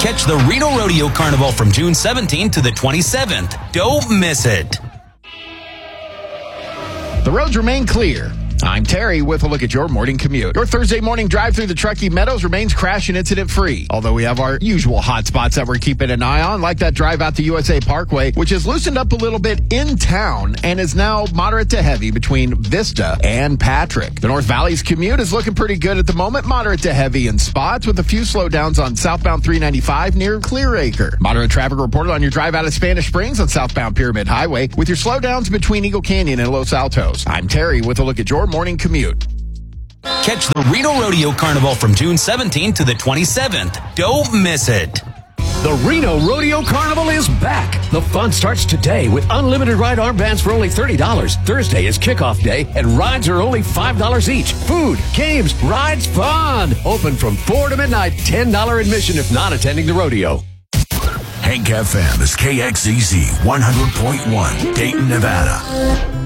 Catch the Reno Rodeo Carnival from June 17th to the 27th. Don't miss it. The roads remain clear. I'm Terry with a look at your morning commute. Your Thursday morning drive through the Truckee Meadows remains crash and incident free. Although we have our usual hot spots that we're keeping an eye on, like that drive out to USA Parkway, which has loosened up a little bit in town and is now moderate to heavy between Vista and Patrick. The North Valley's commute is looking pretty good at the moment, moderate to heavy in spots with a few slowdowns on southbound 395 near Clearacre. Moderate traffic reported on your drive out of Spanish Springs on southbound Pyramid Highway with your slowdowns between Eagle Canyon and Los Altos. I'm Terry with a look at your morning commute. Catch the Reno Rodeo Carnival from June 17th to the 27th. Don't miss it. The Reno Rodeo Carnival is back. The fun starts today with unlimited ride armbands for only $30. Thursday is kickoff day, and rides are only $5 each. Food, games, rides, fun. Open from 4 to midnight. $10 admission if not attending the rodeo. Hank FM is KXEZ 100.1, Dayton, Nevada.